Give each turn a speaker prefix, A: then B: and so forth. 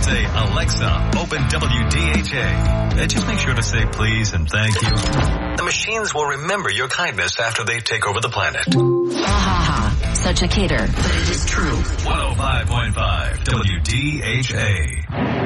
A: say, Alexa, open WDHA. Just make sure to say please and thank you. The machines will remember your kindness after they take over the planet.
B: Ha ha ha. Such a cater.
A: But it is true. 105.5 WDHA.